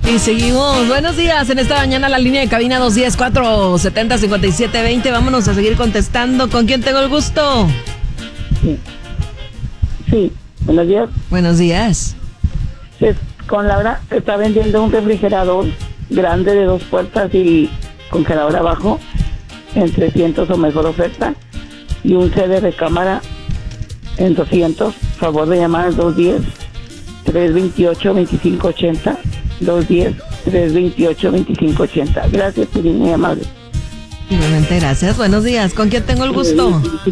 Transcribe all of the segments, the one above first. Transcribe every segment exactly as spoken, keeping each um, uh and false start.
Y seguimos. Buenos días. En esta mañana la línea de cabina dos uno cero, cuatro siete cero, cinco siete dos cero. Vámonos a seguir contestando. ¿Con quién tengo el gusto? Sí. Sí. Buenos días. Buenos días. Sí, con Laura se está vendiendo un refrigerador grande de dos puertas y congelador abajo en trescientos o mejor oferta y un C D de recámara en doscientos. Favor de llamar al dos uno cero, tres dos ocho, dos cinco ocho cero. dos uno cero, tres dos ocho, dos cinco ocho cero. Gracias, Pirín, muy amable. Igualmente, gracias. Buenos días. ¿Con quién tengo el gusto?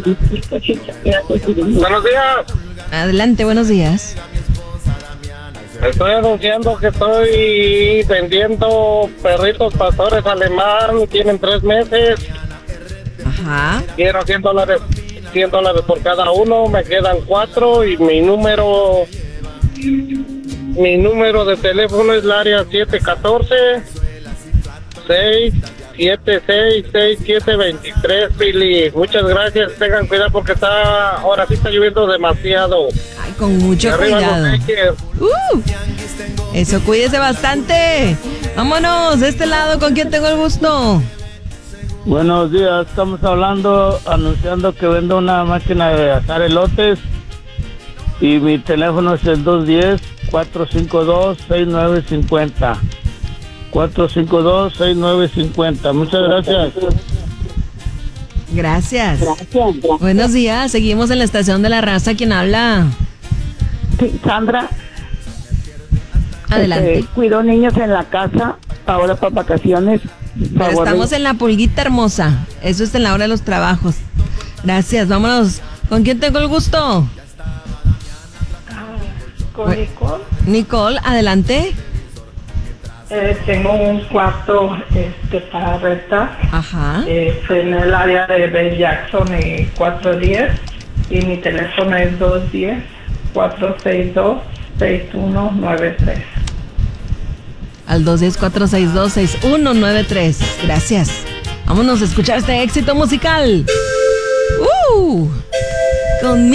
Buenos días. Adelante, buenos días. Estoy anunciando que estoy vendiendo perritos pastores alemán. Tienen tres meses. Ajá. Quiero cien dólares, cien dólares por cada uno. Me quedan cuatro y mi número... Mi número de teléfono es el área siete uno cuatro, seis siete seis, seis siete dos tres, Billy. Muchas gracias, tengan cuidado porque está, ahora sí está lloviendo demasiado. Ay, con mucho Arriba cuidado. los Lakers. Uh, eso, cuídese bastante. Vámonos, de este lado, ¿con quién tengo el gusto? Buenos días, estamos hablando, anunciando que vendo una máquina de asar elotes y mi teléfono es el dos uno cero, cuatro cinco dos, seis nueve cinco cero. cuatro cinco dos, seis nueve cinco cero. Muchas gracias. Gracias. Gracias. Buenos días, seguimos en la estación de la raza. ¿Quién habla? Sí, Sandra. Adelante. Este, cuido niños en la casa, ahora para vacaciones. Pero Favor estamos de... en la pulguita hermosa. Eso es en la hora de los trabajos. Gracias, vámonos. ¿Con quién tengo el gusto? Con Nicole. Nicole, adelante. Eh, tengo un cuarto este, para rentar. Ajá. Eh, en el área de Bell Jackson y cuatro diez. Y mi teléfono es dos uno cero, cuatro seis dos, seis uno nueve tres. Al dos uno cero, cuatro seis dos, seis uno nueve tres. Gracias. Vámonos a escuchar este éxito musical. Uh, con